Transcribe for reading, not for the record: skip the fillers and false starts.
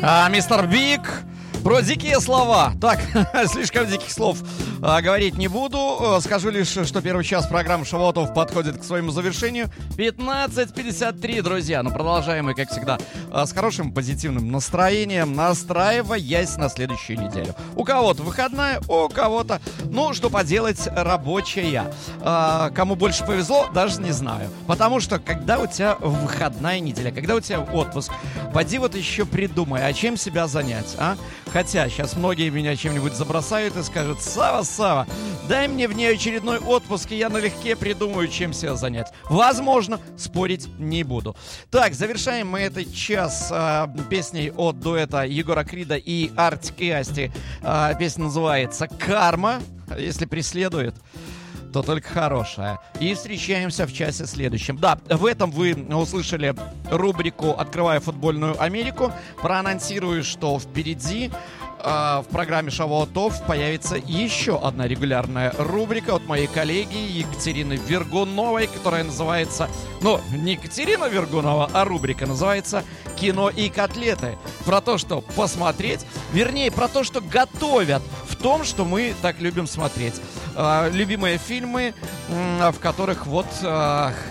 Мистер Биг. Про дикие слова. Так, слишком диких слов говорить не буду. Скажу лишь, что первый час программы «Шавуатов» подходит к своему завершению. 15:53, друзья. Но продолжаем мы, как всегда, с хорошим позитивным настроением, настраиваясь на следующую неделю. У кого-то выходная, у кого-то, ну, что поделать, рабочая. Кому больше повезло, даже не знаю. Потому что, когда у тебя выходная неделя, когда у тебя отпуск, поди вот еще придумай, а чем себя занять, а? Хотя сейчас многие меня чем-нибудь забросают и скажут: Сава, дай мне внеочередной отпуск, и я налегке придумаю, чем себя занять. Возможно, спорить не буду. Так, завершаем мы этот час песней от дуэта Егора Крида и Артик и Асти. Песня называется «Карма». Если преследует, то только хорошая. И встречаемся в часе следующем. Да, в этом вы услышали рубрику «Открывая футбольную Америку». Проанонсирую, что впереди в программе «Шавуатов» появится еще одна регулярная рубрика от моей коллеги Екатерины Вергуновой, которая называется... Ну, не Екатерина Вергунова, а рубрика называется «Кино и котлеты». Про то, что посмотреть, вернее, про то, что готовят в том, что мы так любим смотреть. Любимые фильмы, в которых вот